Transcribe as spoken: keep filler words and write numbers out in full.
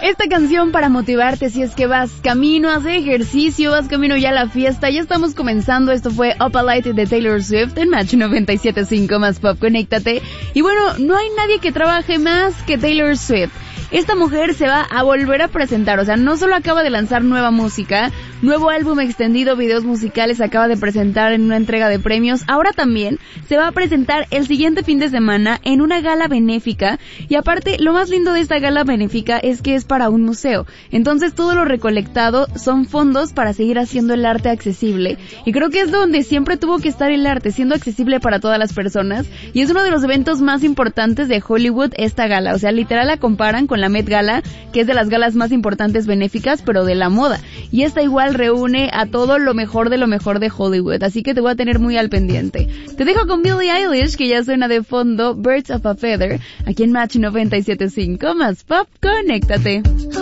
esta canción para motivarte si es que vas camino a hacer ejercicio, vas camino ya a la fiesta. Ya estamos comenzando. Esto fue Up a Light de Taylor Swift en Match noventa y siete punto cinco más Pop. Conéctate. Y bueno, no hay nadie que trabaje más que Taylor Swift. Esta mujer se va a volver a presentar, o sea, no solo acaba de lanzar nueva música, nuevo álbum extendido, videos musicales, acaba de presentar en una entrega de premios, ahora también se va a presentar el siguiente fin de semana en una gala benéfica, y aparte, lo más lindo de esta gala benéfica es que es para un museo, entonces todo lo recolectado son fondos para seguir haciendo el arte accesible, y creo que es donde siempre tuvo que estar el arte, siendo accesible para todas las personas, y es uno de los eventos más importantes de Hollywood esta gala, o sea, literal la comparan con la Met Gala, que es de las galas más importantes benéficas, pero de la moda. Y esta igual reúne a todo lo mejor de lo mejor de Hollywood, así que te voy a tener muy al pendiente. Te dejo con Billie Eilish, que ya suena de fondo, Birds of a Feather, aquí en Match noventa y siete punto cinco más Pop. Conéctate.